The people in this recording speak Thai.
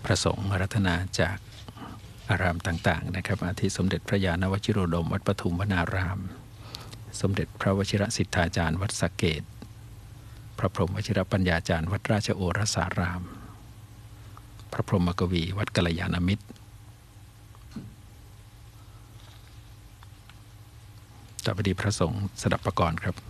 ระสงฆ์รัตนาจากอารามต่างๆนะครับอาทิสมเด็จพระญาณวชิโรดมวัดปทุมวนารามสมเด็จพระวชิรสิทธาจารย์วัดสะเกษพระพรหมวชิรปัญญาจารย์วัดราชโอรสารามพระพรหมกวีวัดกัลยาณมิตรต่อไปดีพระสงฆ์สดับประกรณ์ครับ